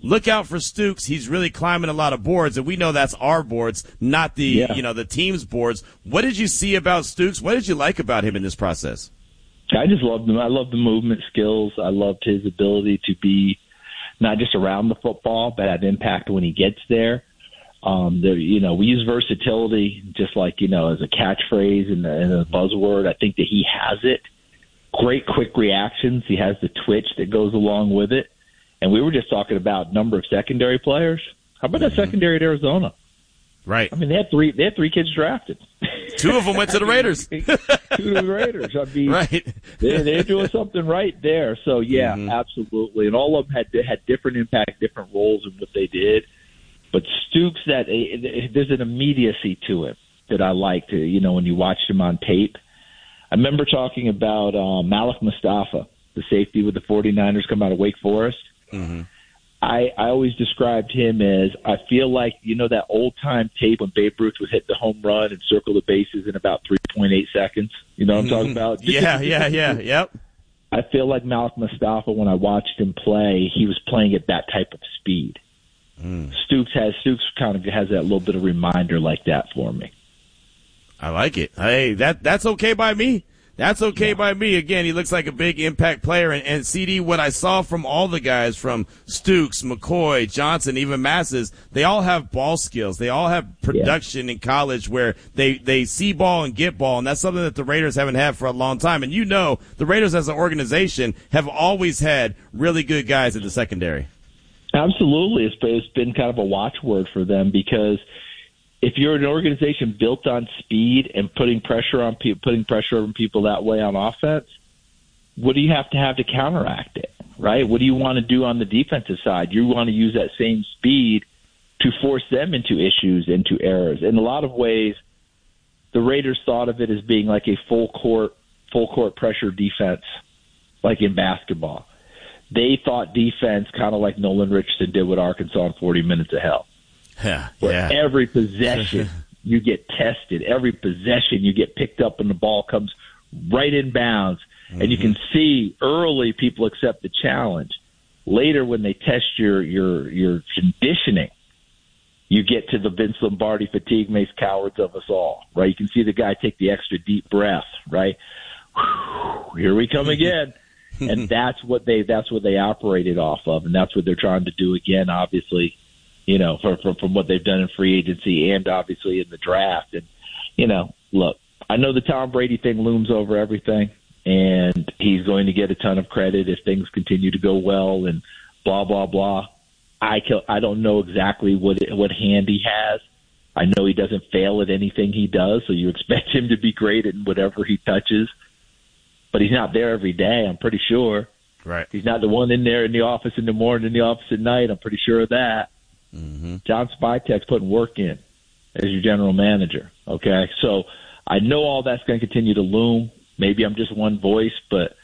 look out for Stooks. He's really climbing a lot of boards, and we know that's our boards, not the the team's boards. What did you see about Stooks? What did you like about him in this process? I just loved him. I love the movement skills. I loved his ability to be not just around the football, but have impact when he gets there. We use versatility just like, as a catchphrase and a buzzword. I think that he has it. Great quick reactions. He has the twitch that goes along with it. And we were just talking about number of secondary players. How about that secondary at Arizona? Right. I mean, they had three kids drafted. 2 of them went to the Raiders. 2 to the Raiders. I mean, right. they're doing something right there. So, yeah, absolutely. And all of them had different impact, different roles in what they did. But Stooks, there's an immediacy to him that I liked, when you watched him on tape. I remember talking about Malik Mustafa, the safety with the 49ers come out of Wake Forest. Mm-hmm. I always described him as, I feel like, that old-time tape when Babe Ruth would hit the home run and circle the bases in about 3.8 seconds. You know what I'm talking about? Yeah, yep. I feel like Malik Mustafa, when I watched him play, he was playing at that type of speed. Stooks kind of has that little bit of reminder like that for me. I like it. Hey, that's okay by me. That's okay by me. Again, he looks like a big impact player. And CD, what I saw from all the guys, from Stooks, McCoy, Johnson, even Masses, they all have ball skills. They all have production in college where they see ball and get ball, and that's something that the Raiders haven't had for a long time. And the Raiders as an organization have always had really good guys in the secondary. Absolutely. It's been kind of a watchword for them because if you're an organization built on speed and putting pressure on people that way on offense, what do you have to counteract it, right? What do you want to do on the defensive side? You want to use that same speed to force them into issues, into errors. In a lot of ways, the Raiders thought of it as being like a full court pressure defense, like in basketball. They thought defense kind of like Nolan Richardson did with Arkansas in 40 Minutes of Hell. Where every possession you get tested, every possession you get picked up and the ball comes right in bounds, and you can see early people accept the challenge. Later, when they test your conditioning, you get to the Vince Lombardi fatigue makes cowards of us all, right? You can see the guy take the extra deep breath, right? Whew, here we come again. And that's what they operated off of, and that's what they're trying to do again, obviously. From what they've done in free agency and obviously in the draft. And, look, I know the Tom Brady thing looms over everything, and he's going to get a ton of credit if things continue to go well and blah, blah, blah. I don't know exactly what hand he has. I know he doesn't fail at anything he does, so you expect him to be great at whatever he touches. But he's not there every day, I'm pretty sure. Right. He's not the one in there in the office in the morning, in the office at night. I'm pretty sure of that. Mm-hmm. John Spytek's putting work in as your general manager, okay? So I know all that's going to continue to loom. Maybe I'm just one voice, but,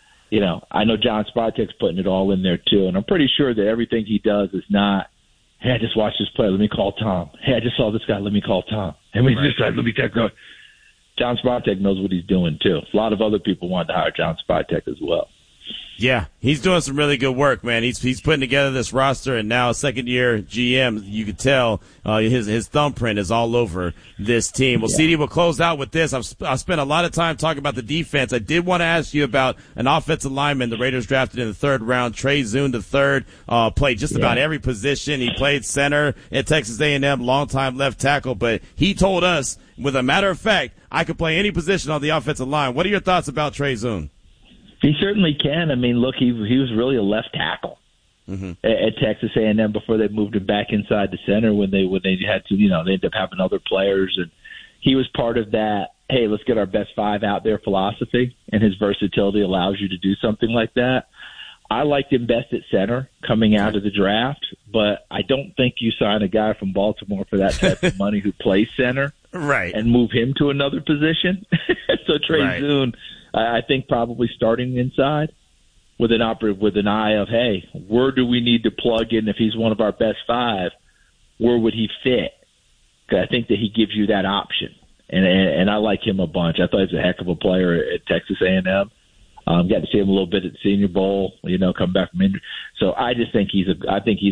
I know John Spytek's putting it all in there too. And I'm pretty sure that everything he does is not, hey, I just watched this play, let me call Tom. Hey, I just saw this guy, let me call Tom. Hey, let me text Tom. John Spytek knows what he's doing too. A lot of other people want to hire John Spytek as well. Yeah, he's doing some really good work, man. He's putting together this roster, and now second-year GM, you could tell his thumbprint is all over this team. Well, CD, we'll close out with this. I've spent a lot of time talking about the defense. I did want to ask you about an offensive lineman the Raiders drafted in the 3rd round, Trey Zune III, played just about every position. He played center at Texas A&M, longtime left tackle, but he told us, with a matter of fact, I could play any position on the offensive line. What are your thoughts about Trey Zune? He certainly can. I mean, look, he was really a left tackle at Texas A&M before they moved him back inside the center when they had to, they ended up having other players. And he was part of that, hey, let's get our best 5 out there philosophy, and his versatility allows you to do something like that. I liked him best at center coming out of the draft, but I don't think you sign a guy from Baltimore for that type of money who plays center and move him to another position. So Trey Zune, I think probably starting inside with an eye of, hey, where do we need to plug in if he's one of our best 5? Where would he fit? Because I think that he gives you that option, and I like him a bunch. I thought he was a heck of a player at Texas A&M. Got to see him a little bit at the Senior Bowl, come back from injury. So I just think he's